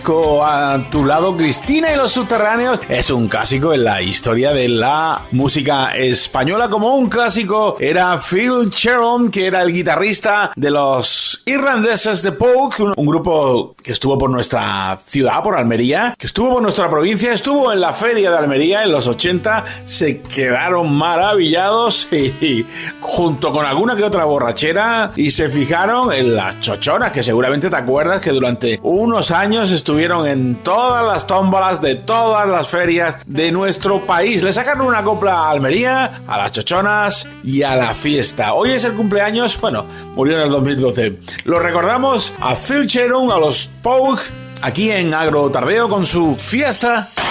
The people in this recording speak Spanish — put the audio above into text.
A tu lado, Cristina y los Subterráneos es un clásico en la historia de la música española. Como un clásico era Phil Cherron, que era el guitarrista de los irlandeses de Pogue, un grupo que estuvo por nuestra ciudad, por Almería, que estuvo por nuestra provincia, estuvo en la feria de Almería en los 80, se quedaron maravillados y junto con alguna que otra borrachera, y se fijaron en las chochonas, que seguramente te acuerdas que durante unos años estuvieron en todas las tómbolas de todas las ferias de nuestro país. Le sacaron una copla a Almería, a las chochonas y a la fiesta. Hoy es el cumpleaños, bueno, murió en el 2012. Lo recordamos a Phil Cherron, a los Pogue, aquí en Agro Tardeo con su fiesta.